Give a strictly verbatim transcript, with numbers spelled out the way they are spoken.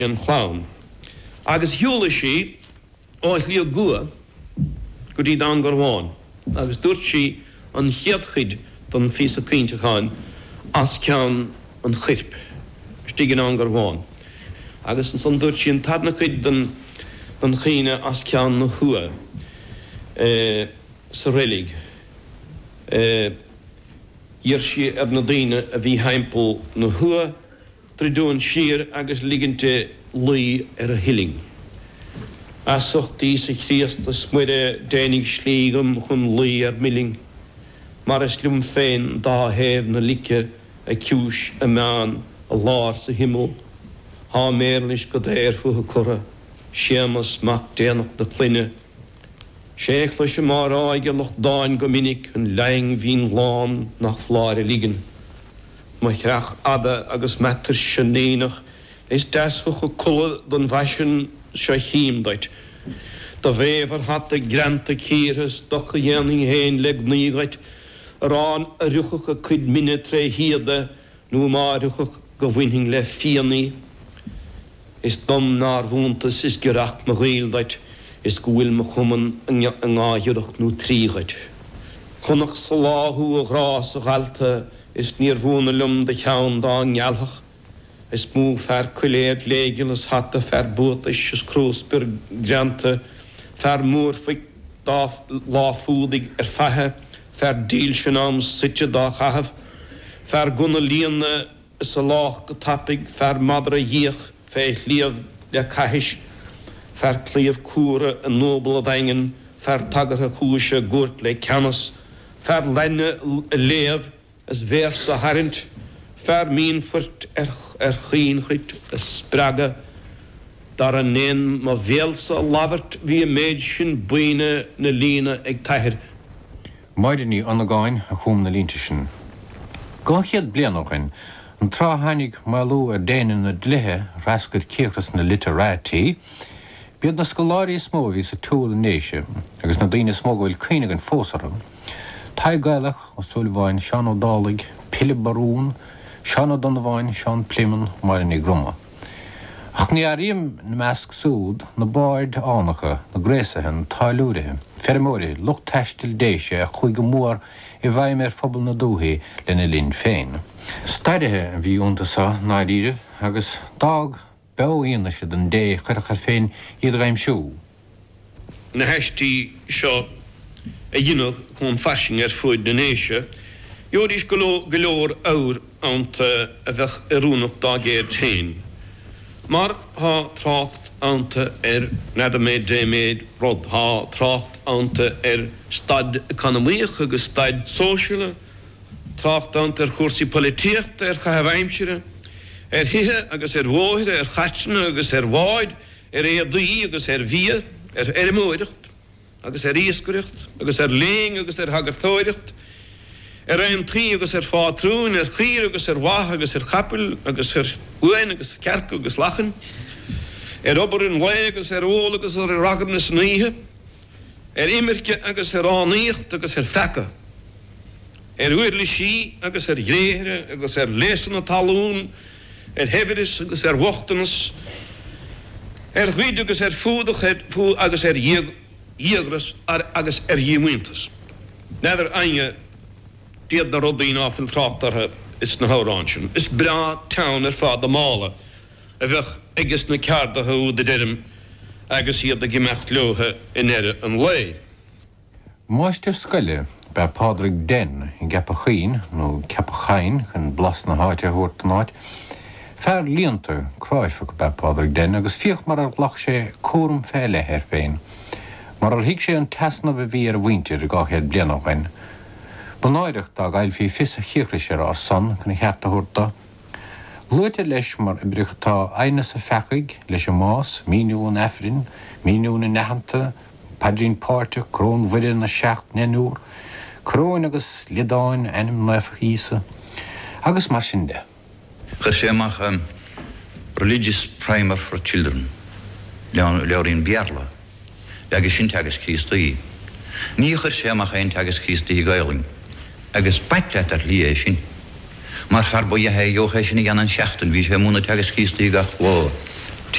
an chlán. Agus hiúla sí óich lí gua go dtí dan gur bháin. Agus dúirt sí an chiadchuid don fís a cínte cháin as ceann an chirp. Stígan an gur bháin. Agus an son dúirt sí an tadna chuid don don chéine as ceann na hua uh, sa rélig. Uh, Iar sí ar na daine a bhí heimpel na hua tridúin siar agus liginte lí ar a hiling. Asochtí sa chríost a smuire dénig slígam chun lí ar milling. Mar is lum féin dá héir na like a ciúis a meán a lár sa himmel. Há mérlis go déir fuha cura, sémas mac déanach na plinne. Séch leis sem mar áige noch dáin go minic an leing hín lán nach fláre ligan. Ma chreach abba agus metar sinnénach is desfuch go culla don bhaisin se híimdait. Da bhéfar hat a granta círas doch a dhéaning héin leg nígait rán a ruchach a cuid minne tre hiada nu má ruchach go bhhuining le fianní. Is dom nar húntas is geracht ma réildait is go bhfuil mo chuman an gáireach nó trígait. Chunach sa láthú a grás a galta is níor bhúna lum de cheann dá ngealthach. Is mú fer cuiléad léigil is hat a fer bút is is crús byr granta fer múr fic dá láfúdig ar fathe fer díl sin am sitje dá chahaf fer guna líana is a lách go tapig fer madra híach fé líamh le caiis fer clíomh cúra a nóbal a daingen fer tagar a chúise gúirt le canas fer lenne a léamh as ver sa harint fer mín fuirt ar ar chín chuit a spraga dar a nén ma bhéalsa labhart bhí a méid sin buine na lína ag taithir. Maidiní an gáin a chum na línta sin. Gáchiad blianóchain an trá hanig máú a déanaan na dlithe rascad céchas na literátí, bead na scoláirí smó hí sa túla néise, agus na daoine smógóil cíine an fósaram. Tá gaiilech ó súlbháin Seán O'Dálaigh, Philip Barún, Seán O'Donovan, Seán Pliman, Maidiní Grumma. Ach ní aríam na measc súd na báid ánacha na gréasathe táilúdathe, fermóri lucht teistil déise a chuig go mór i bhaim ar phobal na dúthaí lena linn féin. Stairithe bhí úntasa náidíre agus dag beáíonna siad an dé chuirechar féin iad raim siú. Na heistí seo a dhéanamh chun farsing ar fuid na néise, Jódís golóir áur anta a bheith arúnach dá géir tain. Mar há trácht anta ar nada méid dé méid rod, há trácht anta ar stad economíoch agus stad sóisiúla, trácht anta ar chósaí polítíocht ar chahabhaimsire, ar hithe agus ar bmhóithre, ar chaitne agus ar bháid, ar éadaí agus ar bhí, ar erimóireacht, agus ar íoscaireacht, agus ar léing agus ar hagartóireacht, ar an trí agus ar fátrún, ar chír agus ar wathe agus ar chapel, agus ar uain agus ar cearc agus lachan, ar obair an le agus ar óla agus ar ragam na sníthe, ar imirce agus ar áníocht agus ar fecha, ar uirli sí agus ar gréire agus ar lésan na talún, ar hevidis agus ar wachtanas, ar chuid agus ar fúdach agus ar dhéagras agus ar dhémuintas. Neidir aine Diad na rudaín áfil tráchtartha is na háránsin. Is bra town ar fád a mála a bheith agus na ceardatha ú de dirim agus iad a gimecht leotha in ere an lé. Máistir scoile be Pádraig Den in Gapachín nó Capachain chun blas na háite thuirtanáid, fear líontar cráifeach be Pádraig Den agus fioch mar ar lach sé córam féile ar féin. Mar ar hiic sé an tasna bh bhí ar bhaintear a gáchéad blianóchain. Banáireach dá gail fí fis a chiachris ar san chun cheapta thuirta. Luite leis mar i brichatá aine sa fechaig leis a más, míniú an efrin, míniú na nehananta, padrín páirte, crón bhuidir na seacht nenúr, crón agus lidáin enim nefach ísa, agus mar sin de. Chur sé amach um, religious primer for children, leorín bearla, agus sin teagas Christaí. Ní chur sé amach ein teagas Christaí gailing, agus baitlet ar lí sin. Mar far bo je he joch sin gan an seachtan, wie sé múna teagas Christaí gach, wow.